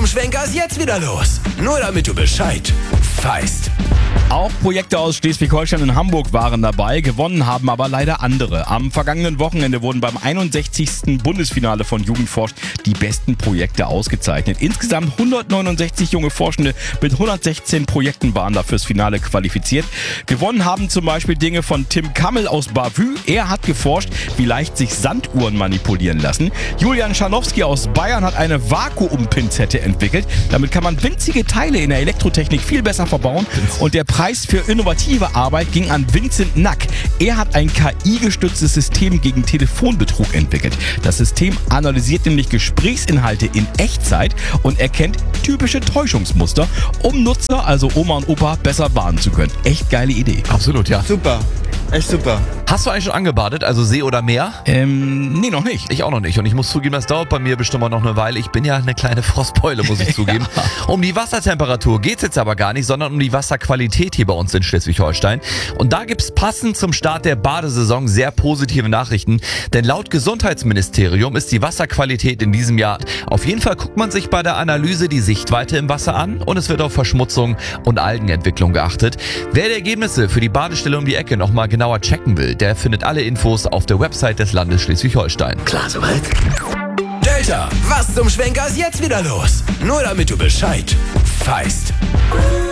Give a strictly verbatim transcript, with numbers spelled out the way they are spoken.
Schwenker ist jetzt wieder los. Nur damit du Bescheid weißt. Auch Projekte aus Schleswig-Holstein und Hamburg waren dabei, gewonnen haben aber leider andere. Am vergangenen Wochenende wurden beim einundsechzigsten Bundesfinale von Jugendforscht die besten Projekte ausgezeichnet. Insgesamt hundertneunundsechzig junge Forschende mit hundertsechzehn Projekten waren da fürs Finale qualifiziert. Gewonnen haben zum Beispiel Dinge von Tim Kammel aus Bavü. Er hat geforscht, wie leicht sich Sanduhren manipulieren lassen. Julian Scharnowski aus Bayern hat eine Vakuumpinzette entwickelt. Damit kann man winzige Teile in der Elektrotechnik viel besser verbauen. Und der Preis für innovative Arbeit ging an Vincent Nack. Er hat ein K I-gestütztes System gegen Telefonbetrug entwickelt. Das System analysiert nämlich Gesprächsinhalte in Echtzeit und erkennt typische Täuschungsmuster, um Nutzer, also Oma und Opa, besser warnen zu können. Echt geile Idee. Absolut, ja. Super, echt super. Hast du eigentlich schon angebadet, also See oder Meer? Ähm, nee, noch nicht. Ich auch noch nicht. Und ich muss zugeben, das dauert bei mir bestimmt mal noch eine Weile. Ich bin ja eine kleine Frostbeule, muss ich zugeben. Um die Wassertemperatur geht's jetzt aber gar nicht, sondern um die Wasserqualität hier bei uns in Schleswig-Holstein. Und da gibt's passend zum Start der Badesaison sehr positive Nachrichten. Denn laut Gesundheitsministerium ist die Wasserqualität in diesem Jahr. Auf jeden Fall guckt man sich bei der Analyse die Sichtweite im Wasser an und es wird auf Verschmutzung und Algenentwicklung geachtet. Wer die Ergebnisse für die Badestelle um die Ecke nochmal genauer checken will, der findet alle Infos auf der Website des Landes Schleswig-Holstein. Klar soweit? Delta, was zum Schwenker ist jetzt wieder los? Nur damit du Bescheid weißt.